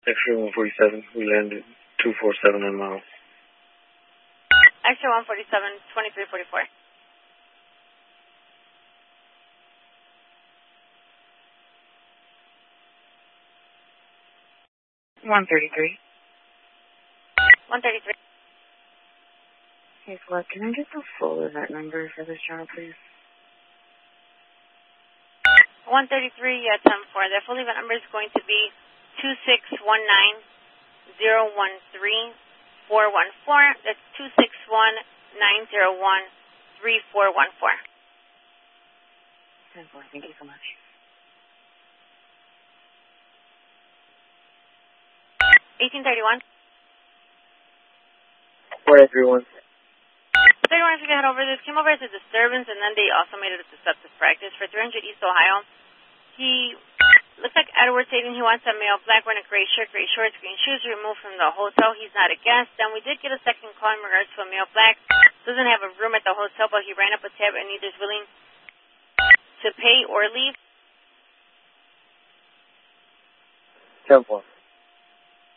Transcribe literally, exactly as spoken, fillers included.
X-ray one forty-seven, we landed two four seven on mile. X-ray one forty-seven, twenty-three forty-four. one thirty-three. one thirty-three. Hey, Fleck, can I get the full event number for this job, please? one thirty-three, yeah, ten four. The full event number is going to be two six one nine zero one three four one four. That's two six one nine zero one three four one four. ten four, thank you so much. eighteen thirty-one. four eight three one. thirty-one, if you can head over, this came over as a disturbance, and then they also made it a deceptive practice for three hundred East Ohio. He looks like Edward stating he wants a male black, wearing a gray shirt, gray shorts, green shoes, removed from the hotel. He's not a guest. Then we did get a second call in regards to a male black. Doesn't have a room at the hotel, but he ran up a tab and neither is willing to pay or leave. ten four.